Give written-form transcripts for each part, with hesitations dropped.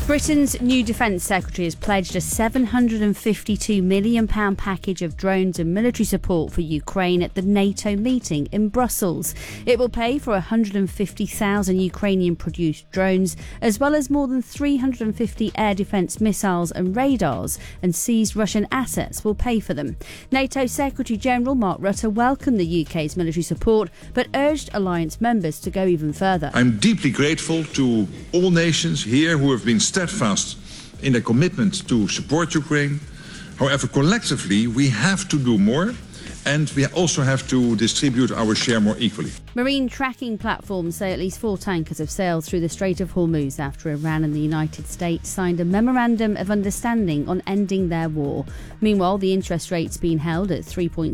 Britain's new Defence Secretary has pledged a £752 million package of drones and military support for Ukraine at the NATO meeting in Brussels. It will pay for 150,000 Ukrainian-produced drones, as well as more than 350 air defence missiles and radars, and seized Russian assets will pay for them. NATO Secretary-General Mark Rutte welcomed the UK's military support, but urged alliance members to go even further. I'm deeply grateful to all nations here who have been steadfast in their commitment to support Ukraine. However, collectively, we have to do more, and we also have to distribute our share more equally. Marine tracking platforms say at least 4 tankers have sailed through the Strait of Hormuz after Iran and the United States signed a memorandum of understanding on ending their war. Meanwhile, the interest rate's been held at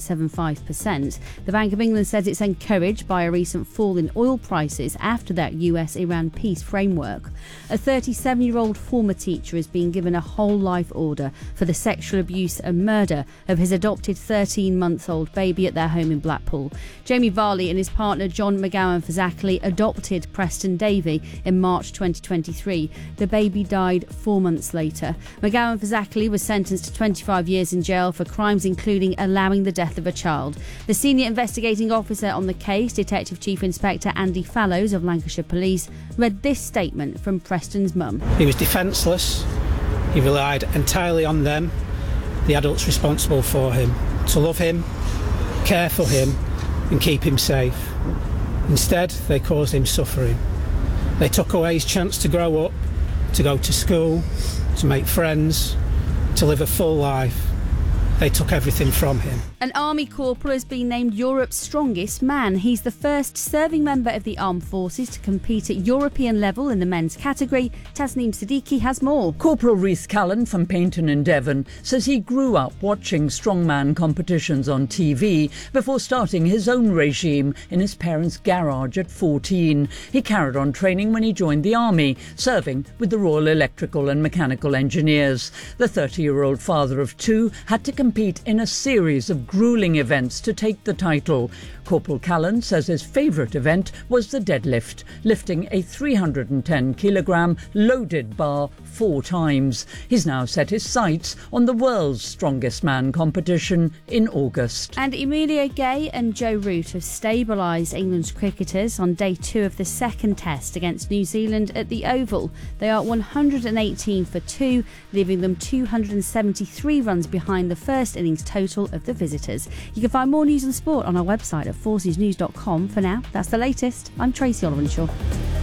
3.75%. The Bank of England says it's encouraged by a recent fall in oil prices after that US-Iran peace framework. A 37-year-old former teacher has been given a whole life order for the sexual abuse and murder of his adopted 13-month-old baby at their home in Blackpool. Jamie Varley and his partner John McGowan-Fazakerley adopted Preston Davey in March 2023. The baby died 4 months later. McGowan-Fazakerley was sentenced to 25 years in jail for crimes including allowing the death of a child. The senior investigating officer on the case, Detective Chief Inspector Andy Fallows of Lancashire Police, read this statement from Preston's mum. He was defenceless. He relied entirely on them, the adults responsible for him, to love him, care for him and keep him safe. Instead, they caused him suffering. They took away his chance to grow up, to go to school, to make friends, to live a full life. They took everything from him. An army corporal has been named Europe's strongest man. He's the first serving member of the armed forces to compete at European level in the men's category. Tasneem Siddiqui has more. Corporal Rhys Callan from Paynton in Devon says he grew up watching strongman competitions on TV before starting his own regime in his parents' garage at 14. He carried on training when he joined the army, serving with the Royal Electrical and Mechanical Engineers. The 30-year-old father of 2 had to compete in a series of gruelling events to take the title. Corporal Callan says his favourite event was the deadlift, lifting a 310-kilogram loaded bar 4 times. He's now set his sights on the world's strongest man competition in August. And Emilio Gay and Joe Root have stabilised England's cricketers on day 2 of the second test against New Zealand at the Oval. They are 118 for 2, leaving them 273 runs behind the first innings total of the visitors. You can find more news and sport on our website at forcesnews.com. For now, that's the latest. I'm Tracy Olivenshaw.